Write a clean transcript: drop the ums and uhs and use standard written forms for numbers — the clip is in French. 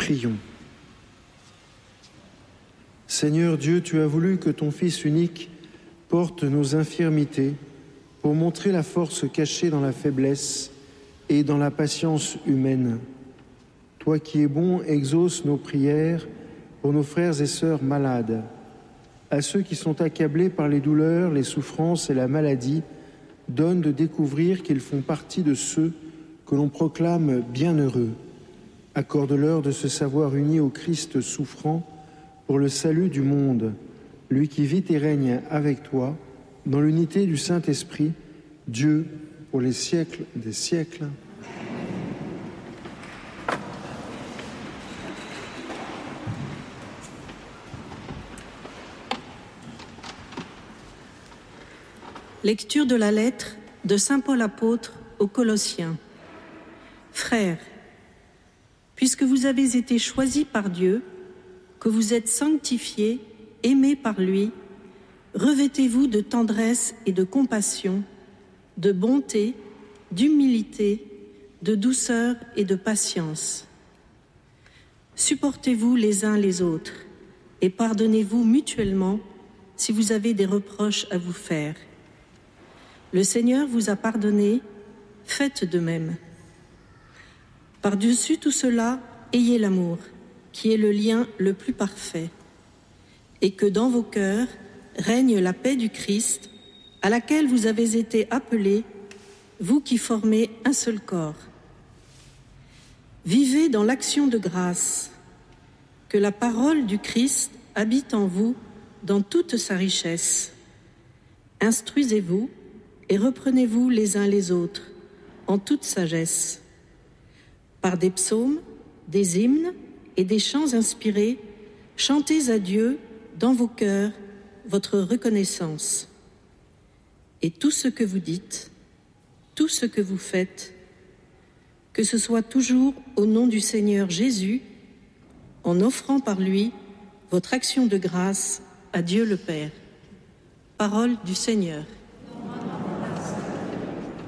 Prions. Seigneur Dieu, tu as voulu que ton Fils unique porte nos infirmités pour montrer la force cachée dans la faiblesse et dans la patience humaine. Toi qui es bon, exauce nos prières pour nos frères et sœurs malades, à ceux qui sont accablés par les douleurs, les souffrances et la maladie, donne de découvrir qu'ils font partie de ceux que l'on proclame bienheureux. Accorde-leur de se savoir unis au Christ souffrant pour le salut du monde, lui qui vit et règne avec toi, dans l'unité du Saint-Esprit, Dieu, pour les siècles des siècles. Lecture de la lettre de saint Paul apôtre aux Colossiens. Frères, puisque vous avez été choisis par Dieu, que vous êtes sanctifiés, aimés par lui, revêtez-vous de tendresse et de compassion, de bonté, d'humilité, de douceur et de patience. Supportez-vous les uns les autres et pardonnez-vous mutuellement si vous avez des reproches à vous faire. Le Seigneur vous a pardonné, faites de même. Par-dessus tout cela, ayez l'amour, qui est le lien le plus parfait, et que dans vos cœurs règne la paix du Christ, à laquelle vous avez été appelés, vous qui formez un seul corps. Vivez dans l'action de grâce, que la parole du Christ habite en vous dans toute sa richesse. Instruisez-vous et reprenez-vous les uns les autres en toute sagesse. Par des psaumes, des hymnes et des chants inspirés, chantez à Dieu dans vos cœurs votre reconnaissance. Et tout ce que vous dites, tout ce que vous faites, que ce soit toujours au nom du Seigneur Jésus, en offrant par lui votre action de grâce à Dieu le Père. Parole du Seigneur.